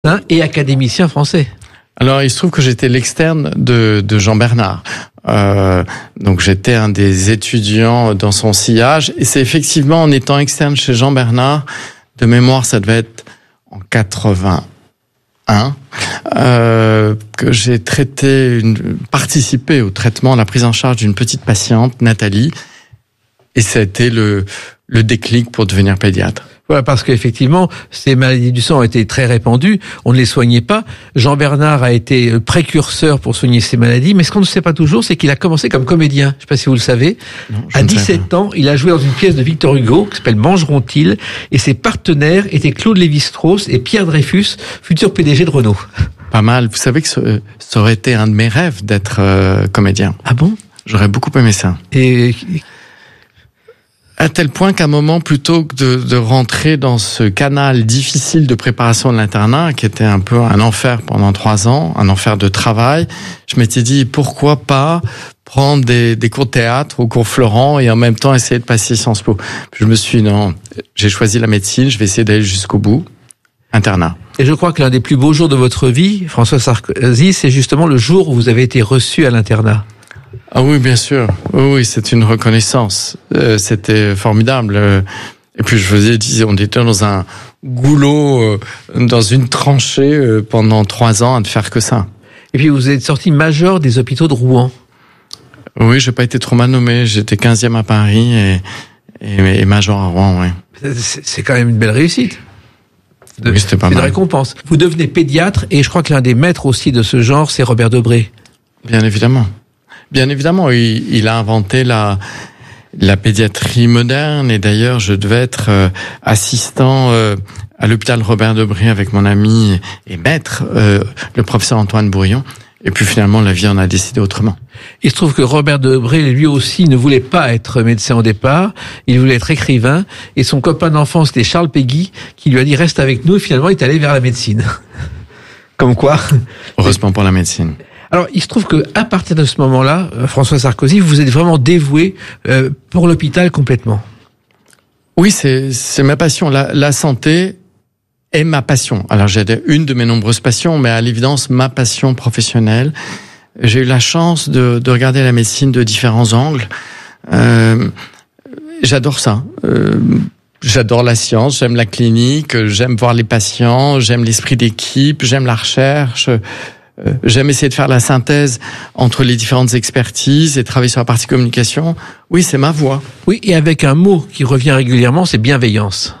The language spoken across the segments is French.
et académicien français. Alors, il se trouve que j'étais l'externe de Jean Bernard. Donc, j'étais un des étudiants dans son sillage. Et c'est effectivement en étant externe chez Jean Bernard, de mémoire, ça devait être en 81, que j'ai participé au traitement, à la prise en charge d'une petite patiente, Nathalie. Et ça a été le déclic pour devenir pédiatre. Voilà, parce qu'effectivement, ces maladies du sang ont été très répandues, on ne les soignait pas. Jean Bernard a été précurseur pour soigner ces maladies, mais ce qu'on ne sait pas toujours, c'est qu'il a commencé comme comédien. Je ne sais pas si vous le savez. Non, à 17 ans, il a joué dans une pièce de Victor Hugo qui s'appelle Mangeront-ils, et ses partenaires étaient Claude Lévi-Strauss et Pierre Dreyfus, futur PDG de Renault. Pas mal. Vous savez que ça aurait été un de mes rêves d'être comédien. Ah bon? J'aurais beaucoup aimé ça. Et à tel point qu'à un moment, plutôt que de rentrer dans ce canal difficile de préparation de l'internat, qui était un peu un enfer pendant 3 ans, un enfer de travail, je m'étais dit, pourquoi pas prendre des cours de théâtre au cours Florent et en même temps essayer de passer Sciences Po. Puis je me suis dit, non, j'ai choisi la médecine, je vais essayer d'aller jusqu'au bout. Internat. Et je crois que l'un des plus beaux jours de votre vie, François Sarkozy, c'est justement le jour où vous avez été reçu à l'internat. Ah oui, bien sûr. Oui, c'est une reconnaissance. C'était formidable. Et puis on était dans un goulot, dans une tranchée pendant 3 ans à ne faire que ça. Et puis vous êtes sorti major des hôpitaux de Rouen. Oui, j'ai pas été trop mal nommé. J'étais 15e à Paris et major à Rouen, oui. C'est quand même une belle réussite. Oui, c'était pas mal. C'est une récompense. Vous devenez pédiatre et je crois que l'un des maîtres aussi de ce genre, c'est Robert Debré. Bien évidemment. Bien évidemment, il a inventé la pédiatrie moderne et d'ailleurs, je devais être assistant à l'hôpital Robert Debré avec mon ami et maître, le professeur Antoine Bourillon. Et puis finalement, la vie en a décidé autrement. Il se trouve que Robert Debré, lui aussi, ne voulait pas être médecin au départ. Il voulait être écrivain. Et son copain d'enfance, c'était Charles Péguy, qui lui a dit « Reste avec nous ». Et finalement, il est allé vers la médecine. Comme quoi. Heureusement pour la médecine. Alors, il se trouve que à partir de ce moment-là, François Sarkozy, vous êtes vraiment dévoué pour l'hôpital complètement. Oui, c'est ma passion. La santé est ma passion. Alors, j'ai une de mes nombreuses passions, mais à l'évidence, ma passion professionnelle. J'ai eu la chance de regarder la médecine de différents angles. J'adore ça. J'adore la science, j'aime la clinique, j'aime voir les patients, j'aime l'esprit d'équipe, j'aime la recherche. J'aime essayer de faire la synthèse entre les différentes expertises et travailler sur la partie communication. Oui, c'est ma voie. Oui, et avec un mot qui revient régulièrement, c'est bienveillance.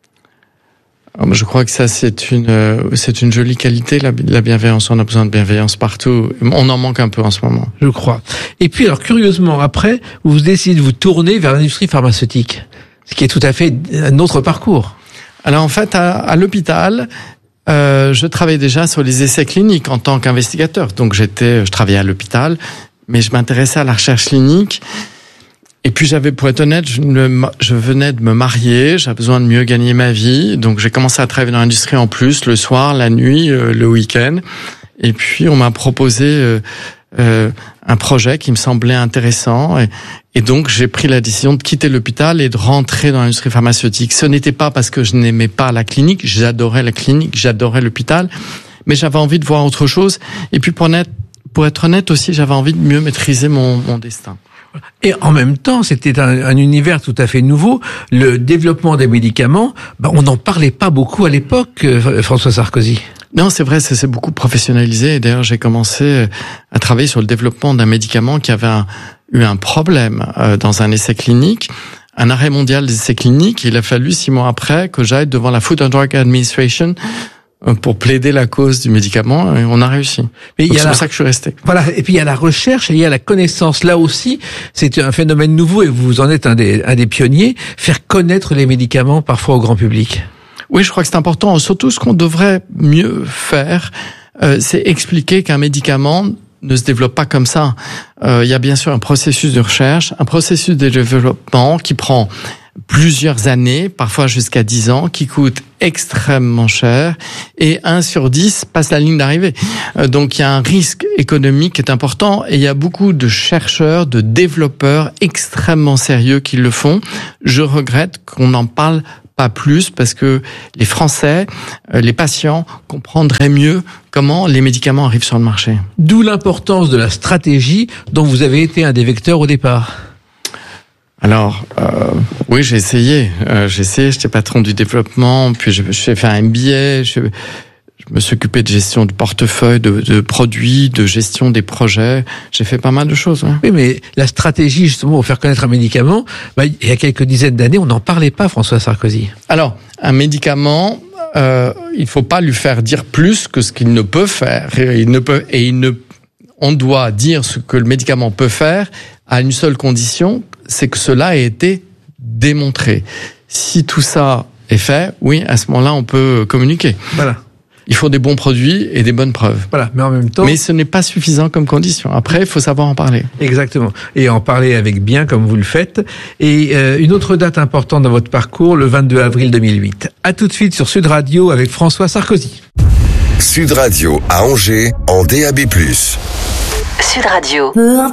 Je crois que ça, c'est une jolie qualité, la bienveillance. On a besoin de bienveillance partout. On en manque un peu en ce moment. Je crois. Et puis, alors, curieusement, après, vous décidez de vous tourner vers l'industrie pharmaceutique. Ce qui est tout à fait un autre parcours. Alors, en fait, à l'hôpital, je travaillais déjà sur les essais cliniques en tant qu'investigateur. Donc je travaillais à l'hôpital, mais je m'intéressais à la recherche clinique. Et puis pour être honnête, je venais de me marier, j'avais besoin de mieux gagner ma vie. Donc j'ai commencé à travailler dans l'industrie en plus, le soir, la nuit, le week-end. Et puis on m'a proposé un projet qui me semblait intéressant. Et donc, j'ai pris la décision de quitter l'hôpital et de rentrer dans l'industrie pharmaceutique. Ce n'était pas parce que je n'aimais pas la clinique. J'adorais la clinique, j'adorais l'hôpital. Mais j'avais envie de voir autre chose. Et puis, pour être honnête aussi, j'avais envie de mieux maîtriser mon destin. Et en même temps, c'était un univers tout à fait nouveau. Le développement des médicaments, on n'en parlait pas beaucoup à l'époque, François Sarkozy. Non, c'est vrai, ça s'est beaucoup professionnalisé. Et d'ailleurs, j'ai commencé à travailler sur le développement d'un médicament qui avait eu un problème dans un essai clinique, un arrêt mondial des essais cliniques. Il a fallu 6 mois après que j'aille devant la Food and Drug Administration pour plaider la cause du médicament, et on a réussi. C'est pour ça que je suis resté. Voilà. Et puis il y a la recherche et il y a la connaissance. Là aussi, c'est un phénomène nouveau et vous en êtes un des pionniers. Faire connaître les médicaments parfois au grand public. Oui, je crois que c'est important. Surtout, ce qu'on devrait mieux faire, c'est expliquer qu'un médicament ne se développe pas comme ça. Il y a bien sûr un processus de recherche, un processus de développement qui prend plusieurs années, parfois jusqu'à 10 ans, qui coûte extrêmement cher, et 1 sur 10 passe la ligne d'arrivée. Donc il y a un risque économique qui est important, et il y a beaucoup de chercheurs, de développeurs extrêmement sérieux qui le font. Je regrette qu'on n'en parle pas plus, parce que les Français, les patients comprendraient mieux comment les médicaments arrivent sur le marché. D'où l'importance de la stratégie dont vous avez été un des vecteurs au départ. Alors, oui, j'ai essayé, j'étais patron du développement, puis j'ai fait un MBA, je me suis occupé de gestion du portefeuille, de produits, de gestion des projets. J'ai fait pas mal de choses. Ouais. Oui, mais la stratégie, justement, pour faire connaître un médicament, il y a quelques dizaines d'années, on n'en parlait pas, François Sarkozy. Alors, un médicament, il faut pas lui faire dire plus que ce qu'il ne peut faire. On doit dire ce que le médicament peut faire à une seule condition, c'est que cela ait été démontré. Si tout ça est fait, oui, à ce moment-là, on peut communiquer. Voilà. Il faut des bons produits et des bonnes preuves. Voilà, mais en même temps... Mais ce n'est pas suffisant comme condition. Après, il faut savoir en parler. Exactement. Et en parler avec bien, comme vous le faites. Et une autre date importante dans votre parcours, le 22 avril 2008. À tout de suite sur Sud Radio avec François Sarkozy. Sud Radio à Angers, en DAB+. Sud Radio.